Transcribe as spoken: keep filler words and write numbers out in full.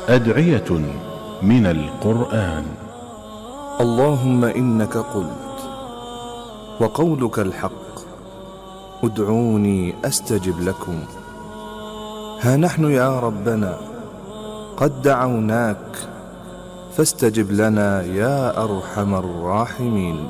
أدعية من القرآن. اللهم إنك قلت وقولك الحق، ادعوني أستجب لكم. ها نحن يا ربنا قد دعوناك فاستجب لنا يا أرحم الراحمين.